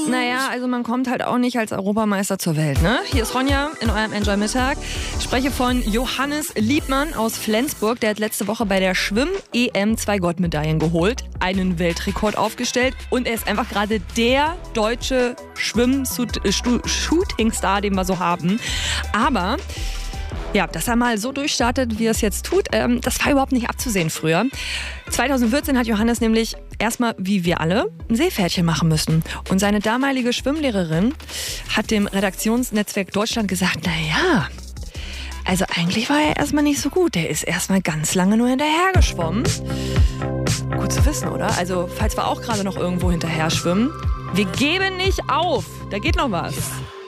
Naja, also man kommt halt auch nicht als Europameister zur Welt, ne? Hier ist Ronja in eurem Enjoy-Mittag. Ich spreche von Johannes Liebmann aus Flensburg. Der hat letzte Woche bei der Schwimm-EM 2 Goldmedaillen geholt, einen Weltrekord aufgestellt und er ist einfach gerade der deutsche Schwimm-Shooting-Star, den wir so haben. Aber ja, dass er mal so durchstartet, wie er es jetzt tut, das war überhaupt nicht abzusehen früher. 2014 hat Johannes nämlich erstmal, wie wir alle, ein Seepferdchen machen müssen. Und seine damalige Schwimmlehrerin hat dem Redaktionsnetzwerk Deutschland gesagt, naja, also eigentlich war er erstmal nicht so gut. Der ist erstmal ganz lange nur hinterher geschwommen. Gut zu wissen, oder? Also, falls wir auch gerade noch irgendwo hinterher schwimmen, wir geben nicht auf. Da geht noch was.